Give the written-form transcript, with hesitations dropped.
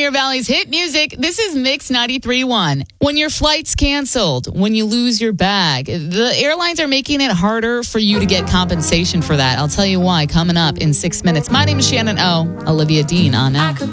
Pioneer Valley's hit music. This is Mix 93.1. When your flight's canceled, when you lose your bag, the airlines are making it harder for you to get compensation for that. I'll tell you why coming up in 6 minutes. My name is Shannon O. Olivia Dean on now.